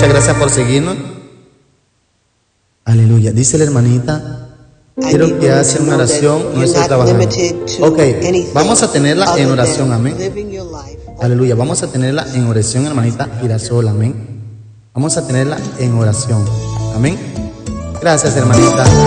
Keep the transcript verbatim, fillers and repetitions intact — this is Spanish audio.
muchas gracias por seguirnos. Aleluya. Dice la hermanita, quiero que haga una oración, no estoy trabajando. Ok, vamos a tenerla en oración, amén. Aleluya, vamos a tenerla en oración, hermanita Girasol, amén. Vamos a tenerla en oración, amén. Gracias, hermanita.